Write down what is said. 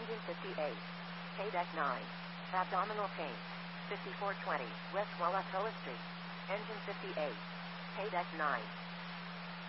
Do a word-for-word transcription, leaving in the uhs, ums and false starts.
Engine fifty-eight. K-Deck nine. Abdominal pain. fifty-four twenty West Wallatoa Street. Engine fifty-eight. K-Deck nine.